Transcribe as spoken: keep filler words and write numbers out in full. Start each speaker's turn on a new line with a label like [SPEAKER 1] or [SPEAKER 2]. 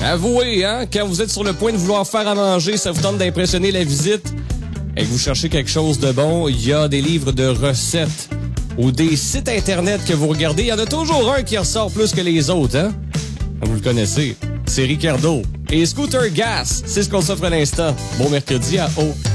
[SPEAKER 1] Avouez, hein, quand vous êtes sur le point de vouloir faire à manger, ça vous tente d'impressionner la visite et que vous cherchez quelque chose de bon, il y a des livres de recettes ou des sites Internet que vous regardez. Il y en a toujours un qui ressort plus que les autres, hein? Vous le connaissez, c'est Ricardo. Et Scooter Gas, c'est ce qu'on s'offre à l'instant. Bon mercredi à O.